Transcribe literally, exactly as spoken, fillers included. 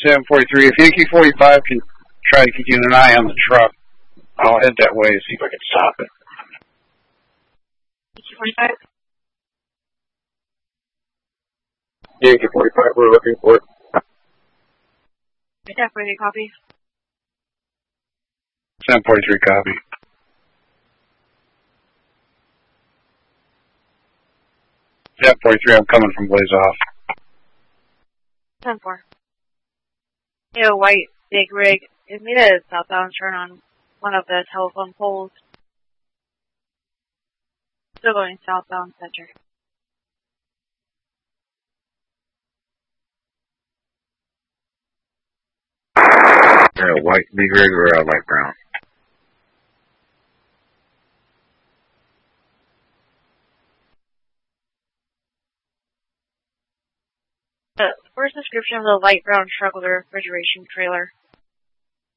seven forty-three. If Yankee forty-five can try to keep an eye on the truck, I'll head that way and see if I can stop it. Yankee forty-five? Yankee forty-five, we're looking for it. Yeah, forty-three, copy. seven forty-three, copy. seven forty-three, I'm coming from Blaze Off. ten four. Yeah, white, big rig. It made a southbound turn on one of the telephone poles. Still going southbound center. Uh, white, big rig, or uh, light brown? The first description of the light brown truck with a refrigeration trailer.